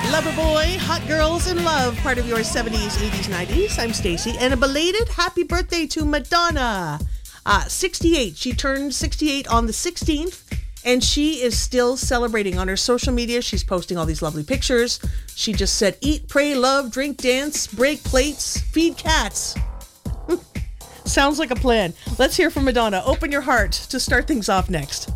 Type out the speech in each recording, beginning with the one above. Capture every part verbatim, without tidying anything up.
Loverboy, Hot Girls in Love, part of your seventies, eighties, nineties. I'm Stacey, and a belated happy birthday to Madonna. Uh, sixty-eight. She turned sixty-eight on the sixteenth, and she is still celebrating. On her social media, she's posting all these lovely pictures. She just said, eat, pray, love, drink, dance, break plates, feed cats. Sounds like a plan. Let's hear from Madonna. Open your heart to start things off next.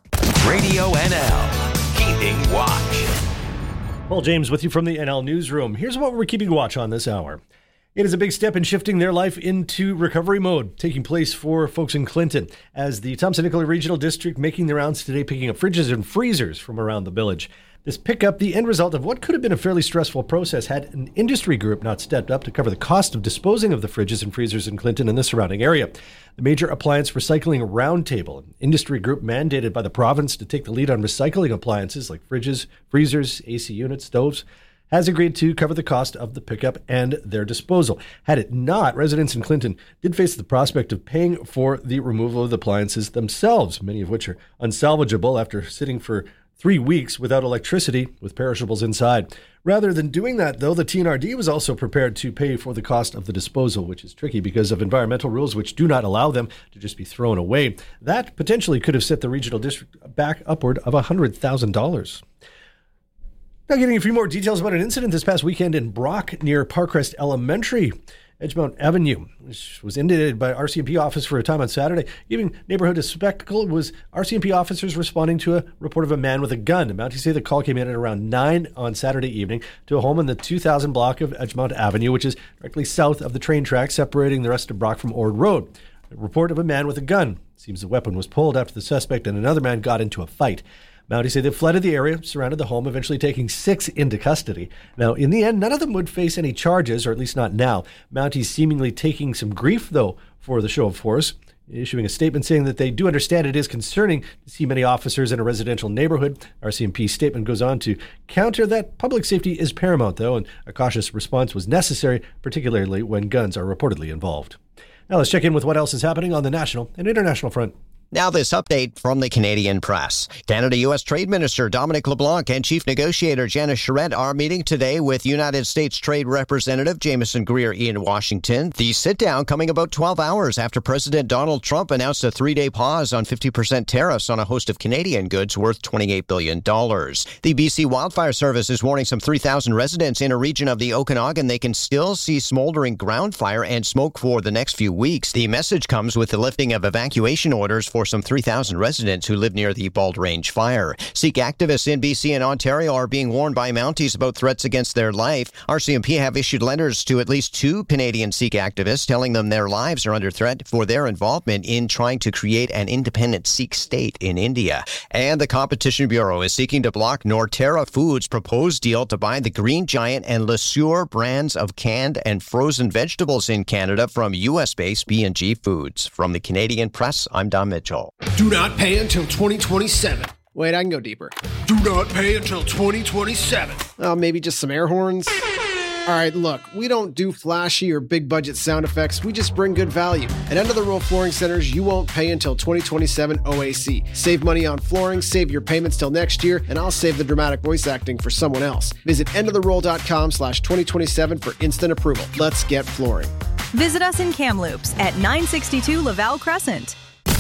Radio N L, keeping watch. Paul James with you from the N L Newsroom. Here's what we're keeping watch on this hour. It is a big step in shifting their life into recovery mode, taking place for folks in Clinton, as the Thompson-Nicola Regional District making their rounds today, picking up fridges and freezers from around the village. This pickup, the end result of what could have been a fairly stressful process, had an industry group not stepped up to cover the cost of disposing of the fridges and freezers in Clinton and the surrounding area. The Major Appliance Recycling Roundtable, an industry group mandated by the province to take the lead on recycling appliances like fridges, freezers, A C units, stoves, has agreed to cover the cost of the pickup and their disposal. Had it not, residents in Clinton did face the prospect of paying for the removal of the appliances themselves, many of which are unsalvageable after sitting for three weeks without electricity with perishables inside. Rather than doing that, though, the T N R D was also prepared to pay for the cost of the disposal, which is tricky because of environmental rules which do not allow them to just be thrown away. That potentially could have set the regional district back upward of one hundred thousand dollars. Now getting a few more details about an incident this past weekend in Brock near Parkrest Elementary. Edgemount Avenue, which was inundated by R C M P officers for a time on Saturday, giving neighborhood a spectacle, was R C M P officers responding to a report of a man with a gun. Mounties say the call came in at around nine on Saturday evening to a home in the two thousand block of Edgemount Avenue, which is directly south of the train track separating the rest of Brock from Ord Road. A report of a man with a gun. Seems the weapon was pulled after the suspect and another man got into a fight. Mounties say they flooded the area, surrounded the home, eventually taking six into custody. Now, in the end, none of them would face any charges, or at least not now. Mounties seemingly taking some grief, though, for the show of force, issuing a statement saying that they do understand it is concerning to see many officers in a residential neighborhood. R C M P statement goes on to counter that public safety is paramount, though, and a cautious response was necessary, particularly when guns are reportedly involved. Now let's check in with what else is happening on the national and international front. Now this update from the Canadian Press. Canada-U S Trade Minister Dominic LeBlanc and Chief Negotiator Janice Charette are meeting today with United States Trade Representative Jameson Greer in Washington. The sit-down coming about twelve hours after President Donald Trump announced a three-day pause on fifty percent tariffs on a host of Canadian goods worth twenty-eight billion dollars. The B C Wildfire Service is warning some three thousand residents in a region of the Okanagan they can still see smoldering ground fire and smoke for the next few weeks. The message comes with the lifting of evacuation orders for For some three thousand residents who live near the Bald Range fire. Sikh activists in B C and Ontario are being warned by Mounties about threats against their life. R C M P have issued letters to at least two Canadian Sikh activists telling them their lives are under threat for their involvement in trying to create an independent Sikh state in India. And the Competition Bureau is seeking to block Norterra Foods' proposed deal to buy the Green Giant and Le Sueur brands of canned and frozen vegetables in Canada from U S-based B and G Foods. From the Canadian Press, I'm Don Mitchell. Do not pay until twenty twenty-seven. Wait, I can go deeper. Do not pay until twenty twenty-seven. Oh, maybe just some air horns? All right, look, we don't do flashy or big budget sound effects. We just bring good value. At End of the Roll Flooring Centers, you won't pay until twenty twenty-seven O A C. Save money on flooring, save your payments till next year, and I'll save the dramatic voice acting for someone else. Visit end of the roll dot com slash twenty twenty-seven for instant approval. Let's get flooring. Visit us in Kamloops at nine sixty-two Laval Crescent.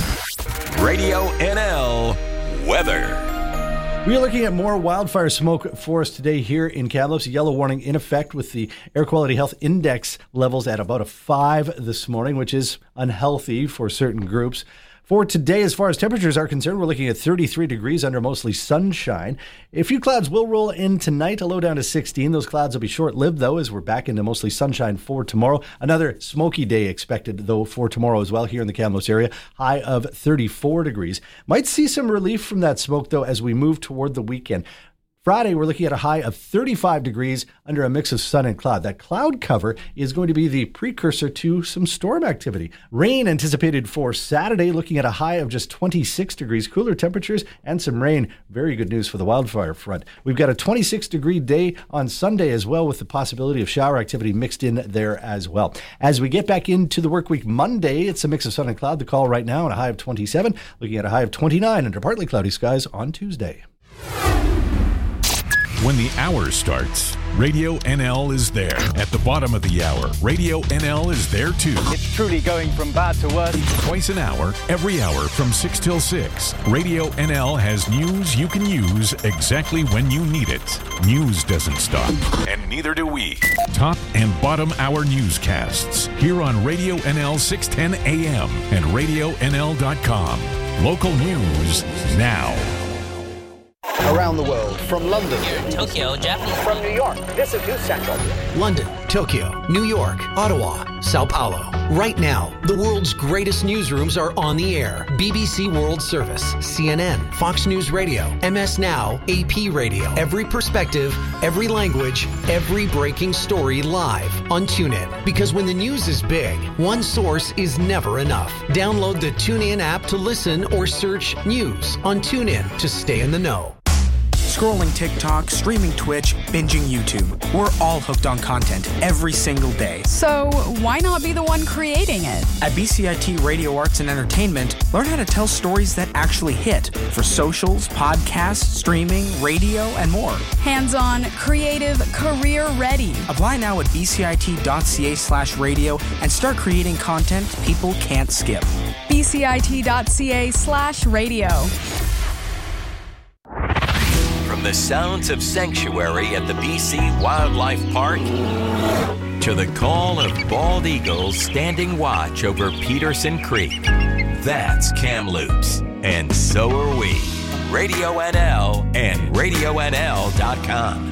Radio N L weather. We are looking at more wildfire smoke for us today here in Kamloops. A yellow warning in effect with the Air Quality Health Index levels at about a five this morning, which is unhealthy for certain groups. For today, as far as temperatures are concerned, we're looking at thirty-three degrees under mostly sunshine. A few clouds will roll in tonight, a low down to sixteen. Those clouds will be short-lived, though, as we're back into mostly sunshine for tomorrow. Another smoky day expected, though, for tomorrow as well here in the Kamloops area. High of thirty-four degrees. Might see some relief from that smoke, though, as we move toward the weekend. Friday, we're looking at a high of thirty-five degrees under a mix of sun and cloud. That cloud cover is going to be the precursor to some storm activity. Rain anticipated for Saturday, looking at a high of just twenty-six degrees, cooler temperatures and some rain. Very good news for the wildfire front. We've got a twenty-six degree day on Sunday as well, with the possibility of shower activity mixed in there as well. As we get back into the work week Monday, it's a mix of sun and cloud. The call right now at a high of twenty-seven, looking at a high of twenty-nine under partly cloudy skies on Tuesday. When the hour starts, Radio N L is there. At the bottom of the hour, Radio N L is there too. It's truly going from bad to worse. Twice an hour, every hour from six till six. Radio N L has news you can use exactly when you need it. News doesn't stop, and neither do we. Top and bottom hour newscasts here on Radio N L six ten A M and radio N L dot com. Local news now. Around the world, from London, Tokyo, Japan, from New York, this is News Central. London, Tokyo, New York, Ottawa, Sao Paulo. Right now, the world's greatest newsrooms are on the air. B B C World Service, C N N, Fox News Radio, M S Now, A P Radio. Every perspective, every language, every breaking story live on TuneIn. Because when the news is big, one source is never enough. Download the TuneIn app to listen or search news on TuneIn to stay in the know. Scrolling TikTok, streaming Twitch, binging YouTube. We're all hooked on content every single day. So why not be the one creating it? At B C I T Radio Arts and Entertainment, learn how to tell stories that actually hit for socials, podcasts, streaming, radio, and more. Hands-on, creative, career-ready. Apply now at bcit.ca slash radio and start creating content people can't skip. bcit.ca slash radio. From the sounds of sanctuary at the B C Wildlife Park to the call of bald eagles standing watch over Peterson Creek, that's Kamloops, and so are we. Radio N L and radio N L dot com.